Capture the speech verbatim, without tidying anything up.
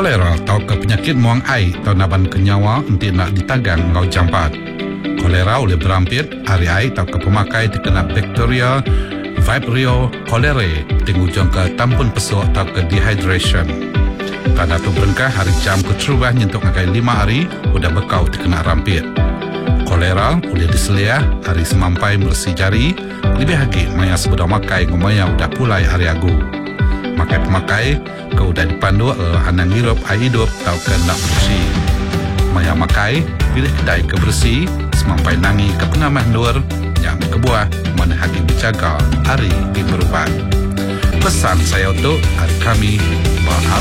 Kolera atau ke penyakit muang air atau naban kenyawa untuk nak ditagang ngau jampat. Kolera oleh berampit hari air atau ke pemakai terkena bakteria Vibrio cholerae tingujung ke tampun pesuk atau ke dehydration. Tanda tu berengkah hari jam keterubah nyentuk ngakai lima hari udah bekau terkena rampit. Kolera boleh diseliah hari semampai bersih jari lebih lagi maya sebeda makai ngomaya udah pulai hari agu. Makai pemakai ke udah dipandu uh, anang hirup air hidup atau ke nak bersih. Maya makai pilih kedai kebersih semampai nangi ke pengamah nur yang kebuah mana hagi berjaga hari di berubat. Pesan saya untuk hari kami berharap